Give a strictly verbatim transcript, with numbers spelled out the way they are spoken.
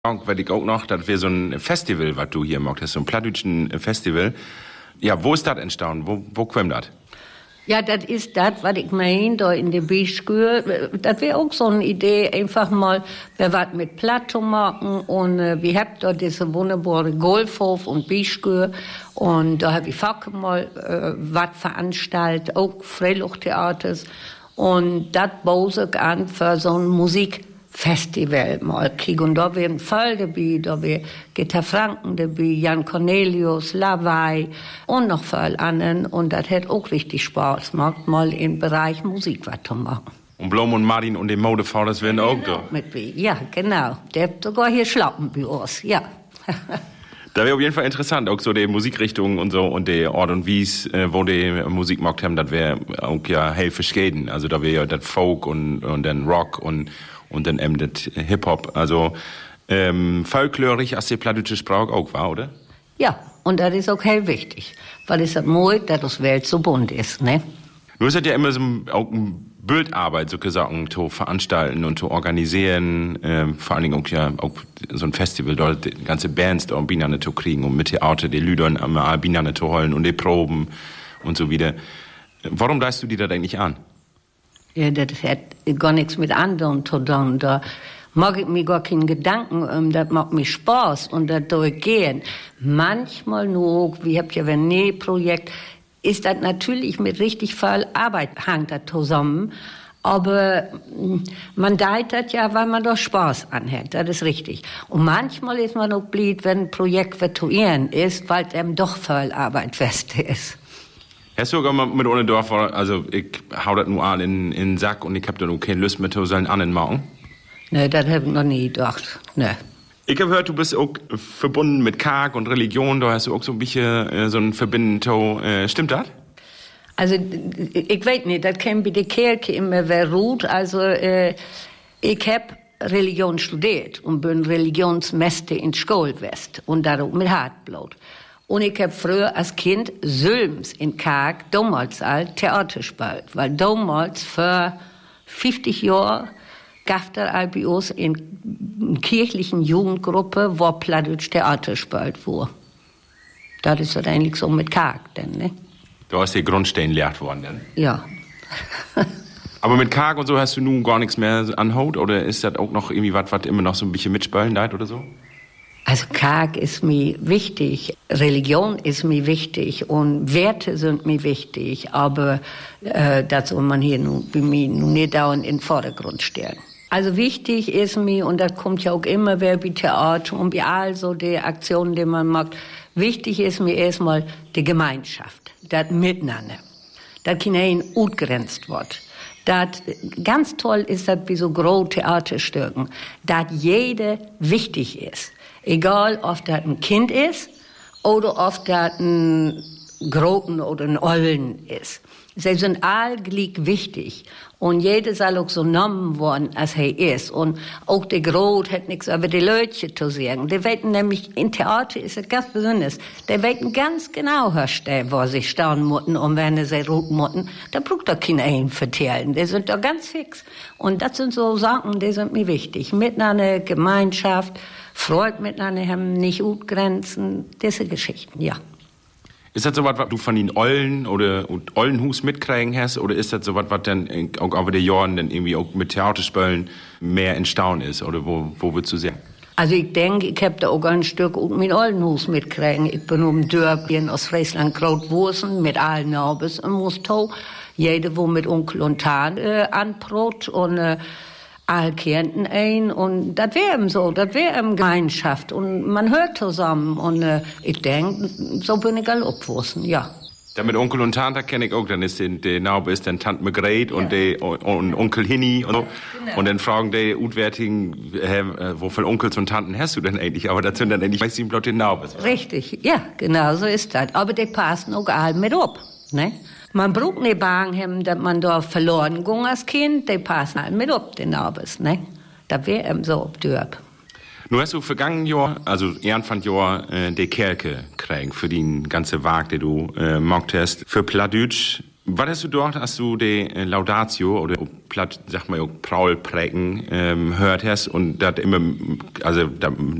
Weiß ich auch noch, das wäre so ein Festival, was du hier machst, so ein plattdütschen Festival. Ja, wo ist das entstanden? Wo, wo kommt das? Ja, das ist das, was ich meine, da in der Bischkür. Das wäre auch so eine Idee, einfach mal, wer was mit Plato machen. Und äh, wir haben da diese wunderbare Golfhof und Bischkür. Und da habe ich Facke mal äh, was veranstaltet, auch Freilufttheaters. Und das baue ich an für so ein Musikfestival mal kriegen. Und da wären voll dabei, da wäre Gitta Franken dabei, Jan Cornelius, Lavai und noch voll anderen. Und das hat auch richtig Spaß gemacht, mal im Bereich Musik was zu machen. Und Blom und Martin und die Modefrau, das wären auch da. Mit mir. Ja, genau. Der hat sogar hier Schlappen bei uns, ja. Da wäre auf jeden Fall interessant, auch so die Musikrichtung und so und die Ort und Wies, äh, wo die Musik gemacht haben, das wäre auch ja hell verschieden. Also da wäre ja das Folk und, und dann Rock und, und dann eben das Hip-Hop. Also ähm, folklorisch als die plattdeutsche Sprache auch war, oder? Ja, und das ist auch hell wichtig, weil es moit, dass das Welt so bunt ist, ne? Nur ist das ja immer so auch eine Bildarbeit, so gesagt, zu veranstalten und zu organisieren, ähm, vor allen Dingen auch ja auch so ein Festival, dort die ganze Bands da Binane zu kriegen und mit Theater die Lüdern einmal Binane zu holen und die Proben und so wieder. Warum leistest du die da eigentlich an? Ja, das hat gar nichts mit anderen zu tun. Da mag ich mir gar keinen Gedanken, um, das macht mir Spaß und da durchgehen. Manchmal nur, wie habt ihr ein Nähprojekt, ist das natürlich mit richtig viel Arbeit hängt das zusammen. Aber man deit das ja, weil man doch Spaß anhat. Das ist richtig. Und manchmal ist man auch blöd, wenn ein Projekt virtuieren ist, weil einem doch viel Arbeit fest ist. Hast du sogar mal mit ohne Dorf, also ich hau das nur an in, in den Sack und ich hab da noch keine Lust mehr zu sollen anderen machen? Ne, das hab ich noch nie gedacht. Ne. Ich habe gehört, du bist auch verbunden mit Karg und Religion, da hast du auch so ein bisschen äh, so ein Verbinden. Äh, stimmt das? Also, ich weiß nicht, das kann bei der Kirche immer wer ruht. Also, äh, ich hab Religion studiert und bin Religionsmeister in Schule gewesen und darum mit Hartblut. Und ich hab früher als Kind Sülms in Karg, damals alt, Theater gespielt, weil damals für fünfzig Jahre gab es all bei uns in kirchlichen Jugendgruppe, wo plattdeutsch Theater gespielt wurde. Das ist das eigentlich so mit Karg, denn, ne? Du hast die Grundsteine gelehrt worden, denn? Ja. Aber mit Karg und so hast du nun gar nichts mehr an Haut, oder ist das auch noch irgendwie was, was immer noch so ein bisschen mitspielen deit oder so? Also Karg ist mir wichtig, Religion ist mir wichtig und Werte sind mir wichtig, aber äh, das soll man hier nun, bei mir nun nicht dauernd in den Vordergrund stellen. Also wichtig ist mir, und das kommt ja auch immer wieder bei Theater und bei all so die Aktionen, die man macht, wichtig ist mir erstmal die Gemeinschaft, das Miteinander, das kein ausgrenzt wird. Das ganz toll ist das wie so große Theaterstücken, dass jeder wichtig ist. Egal, ob das ein Kind ist oder ob das ein Groten oder ein Ollen ist. Sie sind all gleich wichtig. Und jeder soll auch so genommen worden, als er ist. Und auch der Grot hat nichts über die Leute zu sagen. Die wissen nämlich, in Theater ist es ganz besonders. Die wissen ganz genau, herstellen, wo sie stehen müssen. Und wenn sie rufen müssen, da braucht doch keiner einen vertellen. Die sind doch ganz fix. Und das sind so Sachen, die sind mir wichtig. Miteinander, Gemeinschaft, Freude miteinander haben, nicht Grenzen, diese Geschichten, ja. Ist das so was, was du von den Ollen oder Ollenhus mitkriegen hast, oder ist das so was, was dann auch über die Jahren dann irgendwie auch mit Theaterspielen mehr entstaunen ist, oder wo, wo würdest du sehen? Also ich denke, ich hab da auch ein Stück mit Ollenhus mitkriegen. Ich bin um Dörpchen aus Friesland, Krautwursen, mit allen Nabes im Mustow. Jede, wo mit Onkel und Tante äh, anprot und äh, all kannten ein, und das wäre eben so, das wäre eben Gemeinschaft und man hört zusammen und äh, ich denke, so bin ich all aufgewachsen, ja. Dann mit Onkel und Tante kenne ich auch, dann ist die, die Naube ist dann Tante Margret, ja, und, die, und, und Onkel Hinni und so. Genau. Und dann fragen die Utwärtigen, äh, wo viele Onkels und Tanten hast du denn eigentlich? Aber das sind dann eigentlich meistens bloß die Naube. Richtig, ja, genau so ist das. Aber die passen auch alle mit ab, ne? Man braucht nicht Bang haben, dass man da verloren ging als Kind, die passen alle mit ab, die Nabes, ne? Das wäre eben so ob Dörp. Nun hast du vergangenen Jahr, also Ehrenpfand Jahr, äh, die Kerke kriegen für den ganze Wag, den du äh, gemacht hast. Für Plattdeutsch Was hast du dort, als du die Laudatio oder platt, sag mal, Paul prägen ähm, hört hast und das immer, also da